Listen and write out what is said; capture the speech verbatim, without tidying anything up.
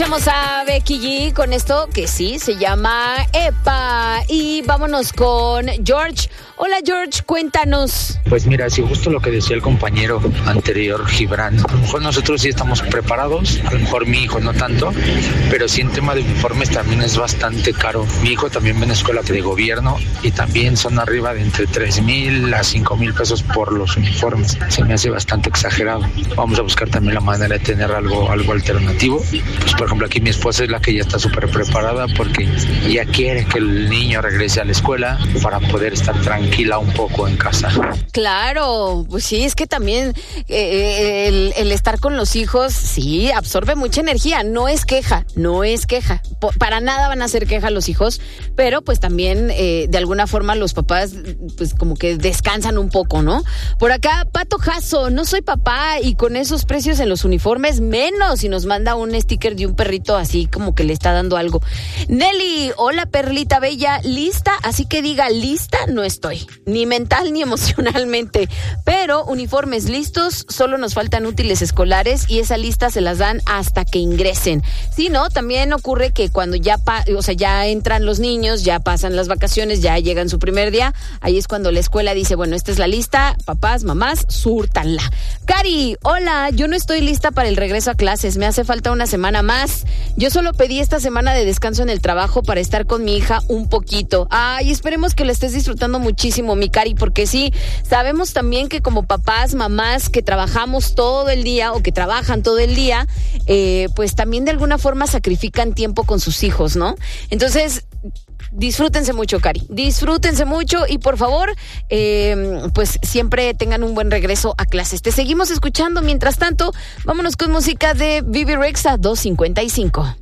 Vamos a Becky G con esto que sí se llama Epa. Y vámonos con George. Hola George, cuéntanos. Pues mira, sí, justo lo que decía el compañero anterior, Gibran. A lo mejor nosotros sí estamos preparados, a lo mejor mi hijo no tanto, pero sí en tema de uniformes también es bastante caro. Mi hijo también va en escuela de gobierno y también son arriba de entre tres mil a cinco mil pesos por los uniformes. Se me hace bastante exagerado. Vamos a buscar también la manera de tener algo, algo alternativo. Pues por ejemplo aquí mi esposa es la que ya está súper preparada porque ya quiere que el niño regrese a la escuela para poder estar tranquila un poco en casa. Claro, pues sí, es que también eh, el, el estar con los hijos, sí, absorbe mucha energía, no es queja, no es queja, P- para nada van a ser queja los hijos, pero pues también eh, de alguna forma los papás pues como que descansan un poco, ¿no? Por acá, Pato Jasso, no soy papá y con esos precios en los uniformes menos, y nos manda un sticker de un perrito así como que le está dando algo. Nelly, hola perlita bella, lista, así que diga lista, no estoy, ni mental ni emocionalmente, pero uniformes listos, solo nos faltan útiles escolares y esa lista se las dan hasta que ingresen. Si no, también ocurre que cuando ya pa- o sea, ya entran los niños, ya pasan las vacaciones, ya llegan su primer día, ahí es cuando la escuela dice, bueno, esta es la lista, papás, mamás, súrtanla. Cari, hola, yo no estoy lista para el regreso a clases, me hace falta una semana más. Yo solo pedí esta semana de descanso en el trabajo para estar con mi hija un poquito. Ay, esperemos que la estés disfrutando muchísimo, mi Cari, porque sí, sabemos también que como papás, mamás que trabajamos todo el día o que trabajan todo el día, eh, pues también de alguna forma sacrifican tiempo con sus hijos, ¿no? Entonces, disfrútense mucho, Cari, disfrútense mucho y por favor, eh, pues siempre tengan un buen regreso a clases. Te seguimos escuchando, mientras tanto, vámonos con música de Vivi Rexa dos cincuenta y cinco.